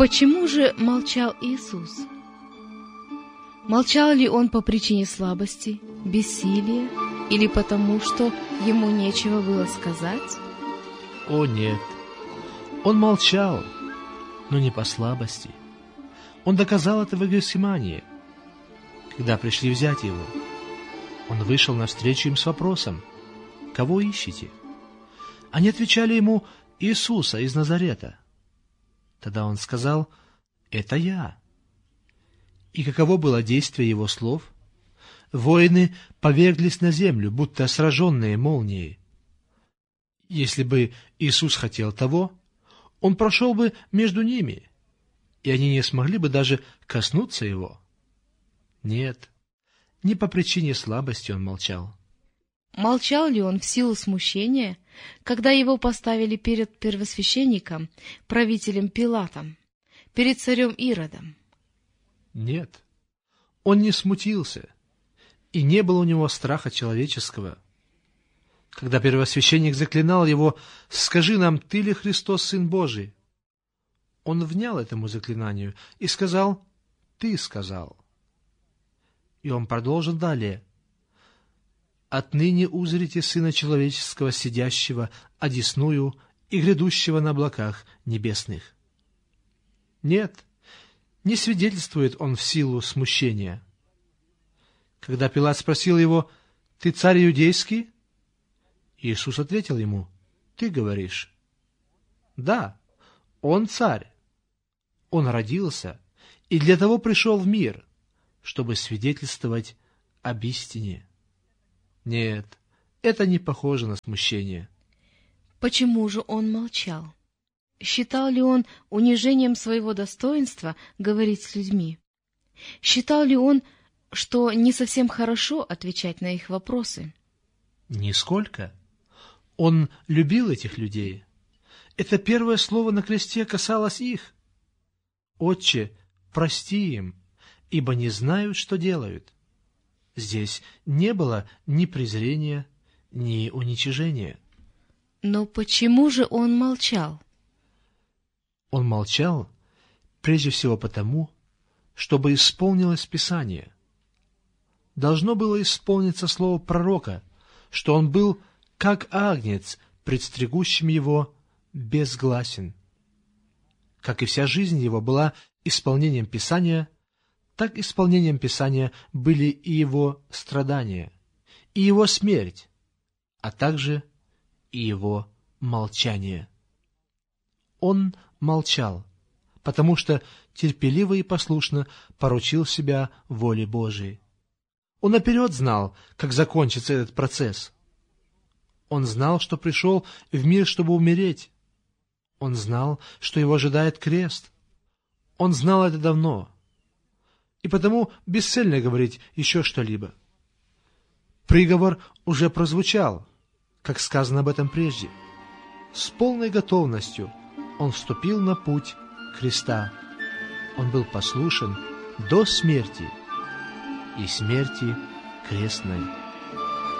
Почему же молчал Иисус? Молчал ли Он по причине слабости, бессилия или потому, что Ему нечего было сказать? О нет, Он молчал, но не по слабости. Он доказал это в Гефсимании. Когда пришли взять Его, Он вышел навстречу им с вопросом: «Кого ищете?» Они отвечали Ему: «Иисуса из Назарета». Тогда Он сказал: «Это Я». И каково было действие Его слов? Воины поверглись на землю, будто сраженные молнией. Если бы Иисус хотел того, Он прошел бы между ними, и они не смогли бы даже коснуться Его. Нет, не по причине слабости Он молчал. Молчал ли Он в силу смущения, когда Его поставили перед первосвященником, правителем Пилатом, перед царем Иродом? Нет, Он не смутился, и не было у Него страха человеческого. Когда первосвященник заклинал Его: «Скажи нам, Ты ли Христос, Сын Божий?» Он внял этому заклинанию и сказал: «Ты сказал». И Он продолжил далее: «Отныне узрите Сына Человеческого, сидящего одесную и грядущего на облаках небесных». Нет, не свидетельствует Он в силу смущения. Когда Пилат спросил Его: «Ты царь иудейский?» Иисус ответил ему: «Ты говоришь». Да, Он царь. Он родился и для того пришел в мир, чтобы свидетельствовать об истине. Нет, это не похоже на смущение. Почему же Он молчал? Считал ли Он унижением своего достоинства говорить с людьми? Считал ли Он, что не совсем хорошо отвечать на их вопросы? Нисколько. Он любил этих людей. Это первое слово на кресте касалось их. «Отче, прости им, ибо не знают, что делают». Здесь не было ни презрения, ни уничижения. Но почему же Он молчал? Он молчал прежде всего потому, чтобы исполнилось Писание. Должно было исполниться слово пророка, что он был как агнец, пред стригущим его, безгласен. Как и вся жизнь его была исполнением Писания, так исполнением Писания были и его страдания, и его смерть, а также и его молчание. Он молчал, потому что терпеливо и послушно поручил себя воле Божией. Он наперед знал, как закончится этот процесс. Он знал, что пришел в мир, чтобы умереть. Он знал, что его ожидает крест. Он знал это давно. И потому бесцельно говорить еще что-либо. Приговор уже прозвучал, как сказано об этом прежде. С полной готовностью он вступил на путь креста. Он был послушен до смерти и смерти крестной.